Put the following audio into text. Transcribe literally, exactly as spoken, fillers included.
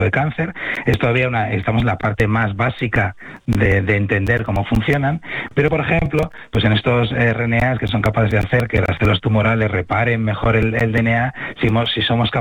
de cáncer. Es todavía una, estamos en la parte más básica de, de entender cómo funcionan, pero por ejemplo, pues en estos R N As que son capaces de hacer que las células tumorales reparen mejor el, el D N A, si, si somos capaces